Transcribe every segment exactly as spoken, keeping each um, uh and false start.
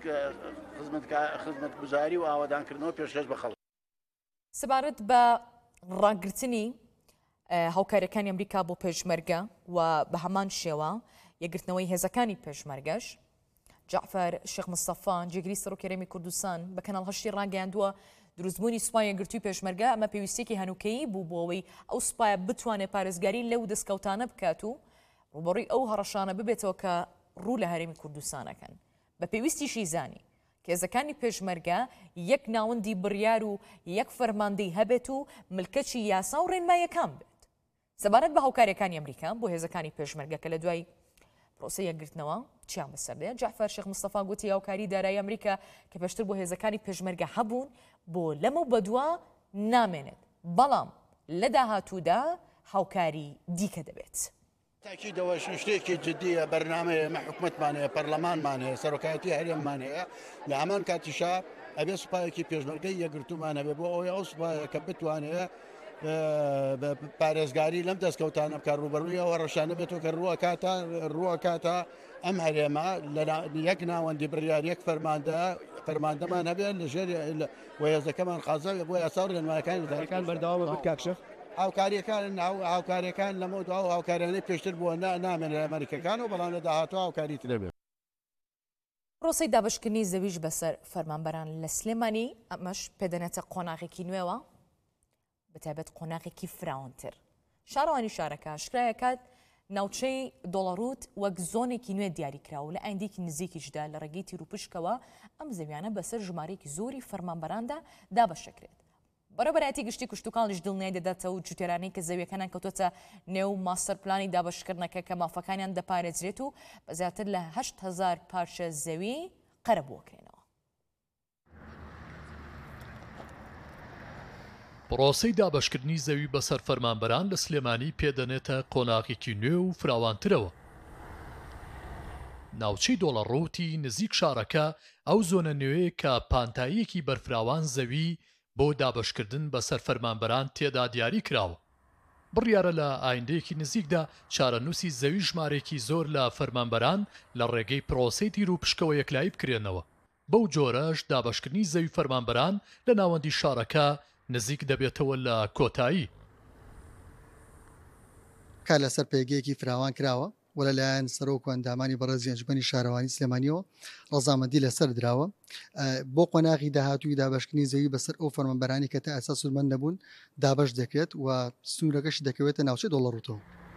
خزمەتگوزاری و ئاوادانکردنەوە پێشکەش بە خەڵک. سەبارەت بە ڕاگررتنی هاوکاریەکانی ئەمریکا بۆ پێشمەرگە و بە هەمان شێوە یەکگرتنەوەی هێزەکانی پێشمەرگەش، جعفەر شێخ مستەفا جێگیری سەرۆکێرەمی کوردستان بە کەناڵ هەشتی ڕاگەیاندووە دروستبوونی سوپای یەکگرتووی پێشمەرگە ئەمە پێویستێکی هەنووکەیی بوو بۆەوەی ئەو سوپایە بتوانێت پارێزگاری لەو دەستکەوتانە بکات و ڕوبەڕووی ئەو هەڕەشانە ببێتەوە کە ڕوو لە هەرێمی کوردستانەکەن. بە پێویستیشی زانی کێزەکانی پێشمەرگە یەک ناوەندی بڕیار و یەک فەرماندەی هەبێت و ملکەچی یاسا و ڕێنماییەکان بێت. سەبارەت بە هاوکاریەکانی ئەمریکا بۆ هێزەکانی پێشمەرگە کە لە دوای پرۆسەی یەکگرتنەوە چیان بەسەردەیە، جعفەر شێخ مستەفا گوتی هاوکاری دارایی ئەمریکا کە پێشتر بۆ هێزەکانی پێشمەرگە هەبوون بۆ لەمە بەدووە نامێنێت، بەڵام لە داهاتوودا هاوکاری دیکە دەبێت. تاکیدەوە شتێکی جددیە بەرنامەیە مە حکوومەتمانەیە پەرلەمانمانەیە سەرۆکایەتی هەرێممانەیە لە ئەمان کاتیشا ئەبێ سوپایەکی پێشمەرگەی یەکگرتوومانە بێ بۆ ئەوەی ئەو سوپایە کە بتوانێت پارێزگاری لەم دەستکەوتانە بکار ڕوبەڕوویەوە ڕەشانە بێتەوە کە ڕووەکاتە ڕووەکاتە ئەم هەرێمە یەک ناوەندی بڕیار یەک فەرماندە فەرماندەمان هەبێت لە ژێر وەهێزەکەمان قازاوی بۆ یاسا و ڕێنماییەکانی دارەکان بەردەوام بکاکشە هاوکاریەکان ناو هاوکاریەکان لەمە دو هاوکاریانەی پێشتر بووە نامێنێت ئەمریکەکان و بەڵام لە داهاتوە هاوکاریت دەبێت. پرۆسەی دابشکردنی زەویش بەسەر فەرمانبەران لە سلێمانی ئەمەش پێدەنێتە قۆناغێکی نوێوە، بەتایبەت قۆناغێکی فراوانتر. شارەوانی شارەکە شکرایەکات ناوچەی دۆڵەڕوت وەک زۆنێکی نوێ دیاریکراوە لە ئایندێکی نزیکیشدا لە ڕێگەی تیرروپشکەوە ئەم زەویانە بەسەر ژمارەیەکی زۆری فەرمانبەراندا دابەشەکرێت. بەڕێبەرایەتی گشتی کشتتوکاڵیش دڵنیای دەداتەوە و جوتێرانەی کە زەویەکانیان کەوتۆتە نێو ماستەر پلانی دابشکردنەکە کە مافەکانیان دەپارێزرێت و بە زیاتر لە هەشت هەزار پارچە زەوی قەرە بووەکرێنەوە. پرۆسەی دابشکردنی زەوی بەسەر فەرمانبەران لە سلێمانی پێدەنێتە قۆناغێکی نوێ و فراوانترەوە. ناوچەی دۆڵەڕوتی نزیک شارەکە ئەو زۆنە نوێ کە پانتاییەکی بەرفراوان زەوی بۆ دابشکردن بەسەر فەرمانبەران تێدا دیاری کراوە. بڕیارە لە ئایندەیەکی نزیکدا چارەنووسی زەوی ژمارێکی زۆر لە فەرمانبەران لە ڕێگەی پرۆسەی تیرروپشکەوە یەکلایی بکرێنەوە. بەو جۆرەش دابشکردنی زەوی فەرمانبەران لە ناوەندی شارەکە نزیک دەبێتەوە لە کۆتایی. کار لەسەر پێگەیەکی فراوان کراوە و لەلایەن سەرۆک و ئەندامانی بەڕێزی ئەنجومەنی شارەوانی سلێمانیەوە ڕەزامەندی لەسەر دراوە بۆ قۆناغی داهاتووی دابشکردنی زەوی بەسەر ئەو فەرمانبەرانی کە تا ئێستا سوورمەند نەبوون دابش دەکرێت و سوورەکەشی دەکەوێتە ناوچەی دۆڵەڕوتەوە.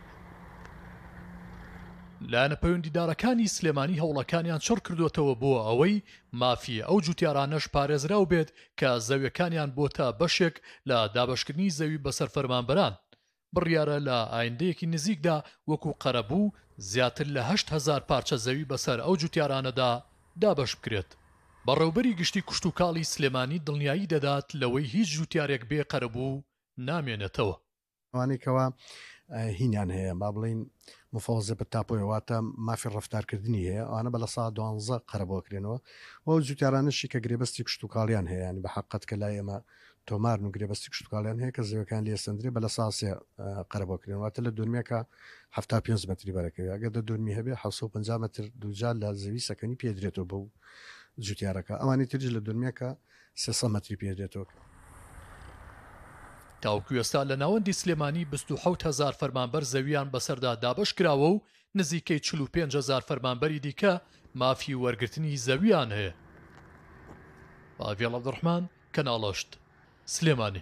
لایەنە پەیوەندیدارەکانی سلێمانی هەوڵەکانیان چڕ کردوێتەوە بۆ ئەوەی مافی ئەو جوتیارانەش پارێزراو بێت کە زەویەکانیان بۆتە بەشێک لە دابشکردنی زەوی بەسەر فەرمانبەران. بڕیارە لە ئایندەیەکی نزیکدا وەکو قەرەبوو زیاتر لە هەشت هەزار پارچە زەوی بەسەر ئەو جوتیارانەدا دابش بکرێت. بەڕێوبەری گشتی کشتتوکاڵی سلێمانی دڵنیایی دەدات لەوەی هیچ جوتیارێک بێ قەرەبوو نامێنێتەوە. ئەوانێکەوە هینیان هەیە با بڵین مفاوزە بە تاپۆیەواتە مافی ڕفتارکردنی هەیە ئەوانە بە لە سا دوانزە قەرەبۆکرێنەوە و جوتیارانشی کە گرێبەستی کشتتوکاڵیان هەیە ینی بە حقت کە لای ئێمە تۆمار و گرێبەستی کشتتوکاڵیان هەیە کە زەوەکان لێ سندرێ بە لە ساسێ قەرەبۆکرێنەوەتە لە دورمێکە هەفتا پێنج مەتری بەرەکەوی ئەگەر دە دورمی هەبێ حەوت و پەنجا مەتر دووجار لە زەوی سەکەنی پێدرێتەوە بەو جوتیارەکە ئەوانی تریژ لە دورمێکە سێسە مەتری پێدرێتەوە. تاوکو ئێستا لە ناوەندی سلێمانی بیست و حەوت هەزار فەرمانبەر زەویان بەسەردا دابش کراوە و نزیکەی چل و پێنج هەزار فەرمانبەری دیکە مافی وەرگرتنی زەویان هەیە. باڤێڵ عەبدوڕحمان کەناڵەشت سلێمانی.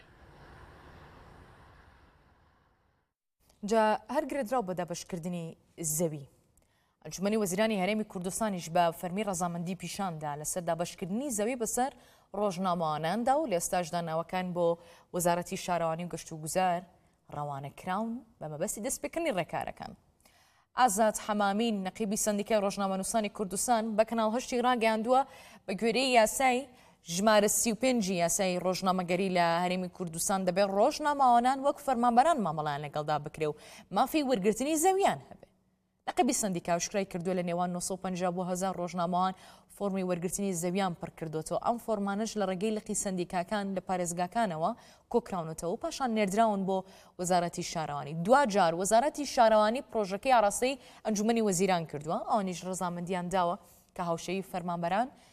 جا هەر گرێدراو بە دابشکردنی زەوی ئەنجومەنی وەزیرانی هەرێمی کوردستانیش بە فەرمی ڕەزامەندی پیشاندا لەسەر دابشکردنی زەوی بەسەر ڕۆژنامەواناندا و لە ئێستاشدا ناوەکان بۆ وەزارەتی شارەوانی و گەشت و گوزار ڕەوانەکراون بە مەبەستی دەستپێکردنی ڕێکارەکان. ئازاد حەمامین نەقیبی سەندیکای ڕۆژنامەنووسانی کوردستان بە کەناڵ هەشتی ڕاگەیاندووە بە گوێرەی یاسای ژمارە سی و پێنج یاسای ڕۆژنامەگەری لە هەرێمی کوردستان دەبێت ڕۆژنامەوانان وەک فەرمانبەران مامەڵیان لەگەڵدا بکرێ و مافی وەرگرتنی زەویان هەبێت. نەقیبی سەندیکا شکرای کردووە لە نێوان نۆ سەد و پەنجا بۆ هەزار ڕۆژنامەوان فۆرمی وەرگرتنی زەویان پڕ کردوێتەوە. ئەم فۆرمانش لە ڕێگەی لقی سەندیکاکان لە پارێزگاکانەوە کۆکراونەتەوە و پاشان نێردراون بۆ وەزارەتی شارەوانی. دوا جار وەزارەتی شارەوانی پرۆژەکەی ئاڕاستەی ئەنجومەنی وەزیران کردووە، ئەوانیش ڕەزامەندیان داوە کە هاوشەیی فەرمانبەران